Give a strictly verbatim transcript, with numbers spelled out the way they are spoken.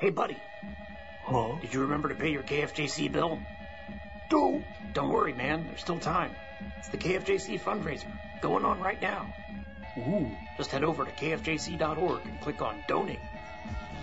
Hey, buddy. Huh? Did you remember to pay your K F J C bill? No. Don't worry, man. There's still time. It's the K F J C fundraiser going on right now. Ooh. Just head over to K F J C dot org and click on Donate